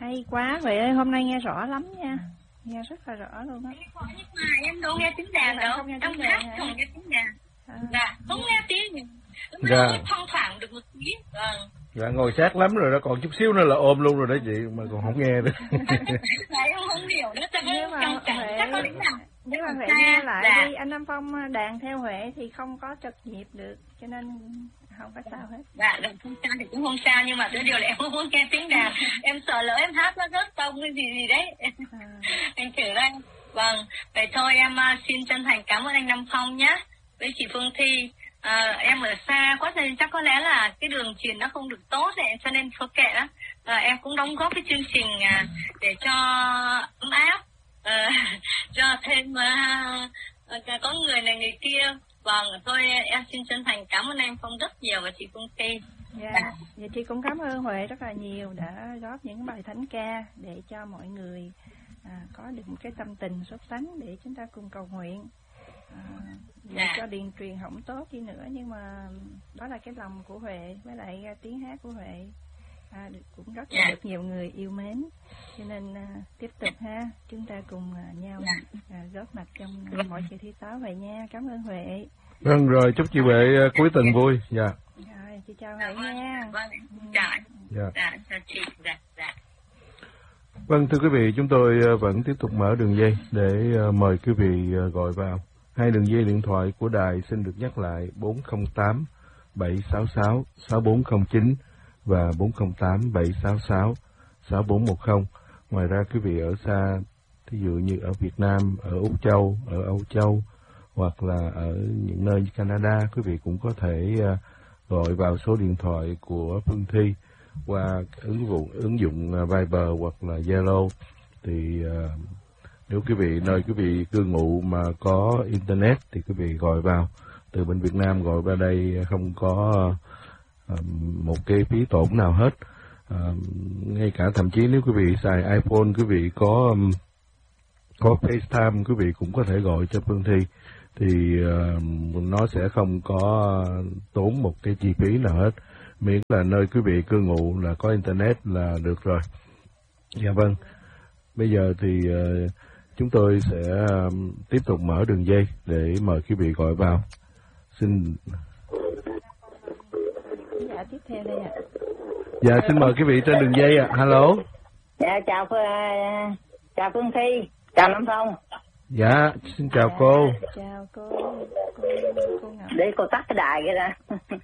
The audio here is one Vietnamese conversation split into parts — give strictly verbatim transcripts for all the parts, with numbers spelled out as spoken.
Hay quá, Huệ ơi, hôm nay nghe rõ lắm nha. Nghe rất là rõ luôn á. Nhưng mà em đâu nghe tiếng đàn đâu, em hát không nghe tiếng đàn. Dạ, không nghe tiếng. Nó mới thoang thoảng được một tí. Vâng. Dạ, ngồi sát lắm rồi đó, còn chút xíu nữa là ôm luôn rồi đó chị, mà còn không nghe nữa. Dạ, em không hiểu nữa, chắc nhưng mà Huệ, chắc có điểm nào. Nhưng mà Huệ nghe lại dạ. đi, anh Nam Phong đàn theo Huệ thì không có trật nhịp được, cho nên không có sao hết. Dạ, đàn không sao thì cũng không sao, nhưng mà cái điều là em không muốn nghe tiếng đàn. Em sợ lỡ em hát nó rớt tông cái gì gì đấy. À. Anh thử đây. Vâng, vậy thôi em uh, xin chân thành cảm ơn anh Nam Phong nhé, với chị Phương Thi. À, em ở xa quá nên chắc có lẽ là cái đường truyền nó không được tốt này, cho nên thôi kệ đó. À, em cũng đóng góp cái chương trình à, để cho ấm áp, à, cho thêm à, à, có người này người kia. Vâng, thôi em xin chân thành cảm ơn anh Phong rất nhiều và chị Phương Thi. Dạ, yeah. Vậy chị cũng cảm ơn Huệ rất là nhiều đã góp những bài thánh ca để cho mọi người à, có được một cái tâm tình sốt sắng để chúng ta cùng cầu nguyện. À, dạ. Cho điền truyền không tốt đi nữa, nhưng mà đó là cái lòng của Huệ với lại tiếng hát của Huệ à, được, cũng rất là được nhiều người yêu mến, cho nên à, tiếp tục ha, chúng ta cùng à, nhau à, góp mặt trong mọi sự thi táo vậy nha. Cảm ơn Huệ. Vâng, rồi chúc chị Huệ cuối tuần vui. Dạ. Rồi chị chào Huệ nha. Vâng, chào. Dạ. Dạ, chị. Dạ, dạ. Vâng, thưa quý vị, chúng tôi vẫn tiếp tục mở đường dây để mời quý vị gọi vào. Hai đường dây điện thoại của đài xin được nhắc lại: bốn không tám bảy sáu sáu sáu bốn không chín và bốn không tám bảy sáu sáu sáu bốn một không. Ngoài ra quý vị ở xa, thí dụ như ở Việt Nam, ở Úc Châu, ở Âu Châu hoặc là ở những nơi như Canada, quý vị cũng có thể uh, gọi vào số điện thoại của Phương Thi qua ứng dụng ứng dụng Viber hoặc là Zalo. Thì uh, nếu quý vị nơi quý vị cư ngụ mà có internet thì quý vị gọi vào từ bên Việt Nam, gọi vào đây không có uh, một cái phí tổn nào hết. Uh, ngay cả thậm chí nếu quý vị xài iPhone, quý vị có um, có FaceTime, quý vị cũng có thể gọi cho Phương Thi, thì uh, nó sẽ không có tốn một cái chi phí nào hết, miễn là nơi quý vị cư ngụ là có internet là được rồi. Dạ vâng, bây giờ thì uh, chúng tôi sẽ uh, tiếp tục mở đường dây để mời quý vị gọi vào. Xin dạ tiếp theo đây ạ. Dạ xin mời quý vị trên đường dây ạ. À. Hello. Dạ chào uh, chào Phương Thi, chào Nam Phong. Dạ xin chào dạ, cô. Chào cô. Cô, cô Ngọc. Để cô tắt cái đài kia ra.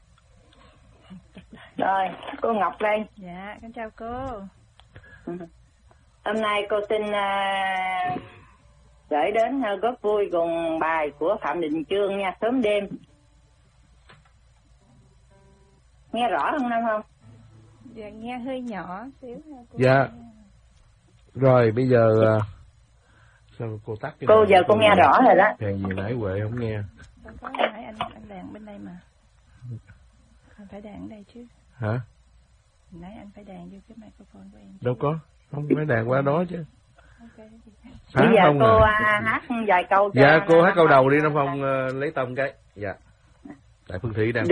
Rồi cô Ngọc đây. Dạ con chào cô. Hôm nay cô xin uh, gửi đến uh, góp vui cùng bài của Phạm Đình Chương nha, Sớm Đêm. Nghe rõ không Nam không? Dạ nghe hơi nhỏ xíu. Dạ. Rồi bây giờ uh, sao cô tắt cái cô giờ cô nghe rõ rồi đó. Đèn gì nãy Huệ không nghe. Không có, nãy anh anh đàn bên đây mà. Anh phải đàn ở đây chứ. Hả? Nãy anh phải đàn vô cái microphone của em. Đâu có, không phải đàn qua đó chứ. Okay. Bây giờ cô à, hát vài câu cho. Dạ cô hát câu đầu đi Nam Phong, uh, lấy tông cái. Dạ. Tại Phương Thị đang